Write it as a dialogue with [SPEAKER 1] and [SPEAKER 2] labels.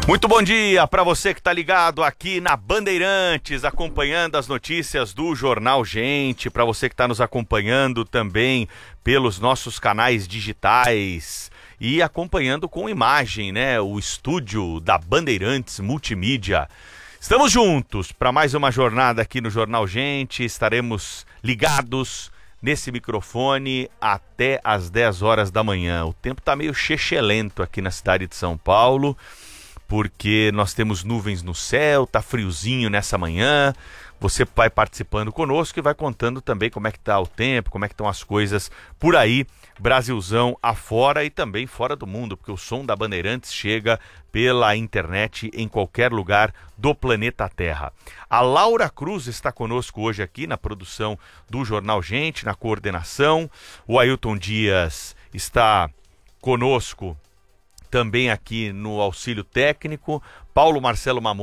[SPEAKER 1] Muito bom dia para você que está ligado aqui na Bandeirantes, acompanhando as notícias do Jornal Gente, para você que está nos acompanhando também pelos nossos canais digitais e acompanhando com imagem, né, o estúdio da Bandeirantes Multimídia. Estamos juntos para mais uma jornada aqui no Jornal Gente, estaremos ligados nesse microfone até às 10 horas da manhã. O tempo está meio chechelento aqui na cidade de São Paulo, porque nós temos nuvens no céu, tá friozinho nessa manhã. Você vai participando conosco e vai contando também como é que tá o tempo, como é que estão as coisas por aí, Brasilzão afora e também fora do mundo, porque o som da Bandeirantes chega pela internet em qualquer lugar do planeta Terra. A Laura Cruz está conosco hoje aqui na produção do Jornal Gente, na coordenação. O Ailton Dias está conosco também aqui no auxílio técnico. Paulo Marcelo Mamon